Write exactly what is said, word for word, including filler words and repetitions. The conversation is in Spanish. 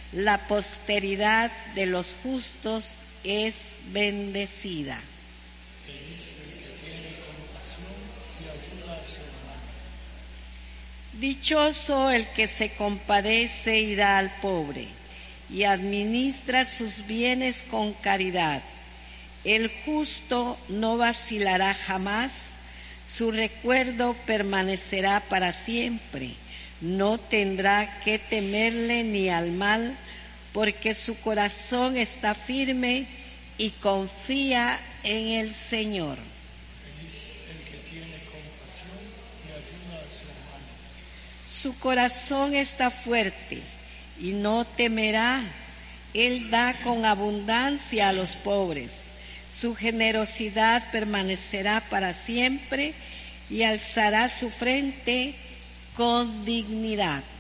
La posteridad de los justos es bendecida. Feliz el que tiene compasión y ayuda a su hermano. Dichoso el que se compadece y da al pobre, y administra sus bienes con caridad. El justo no vacilará jamás, su recuerdo permanecerá para siempre. No tendrá que temerle ni al mal, porque su corazón está firme y confía en el Señor. Feliz el que tiene compasión y ayuda a su hermano. Su corazón está fuerte y no temerá. Él da con abundancia a los pobres. Su generosidad permanecerá para siempre y alzará su frente con dignidad.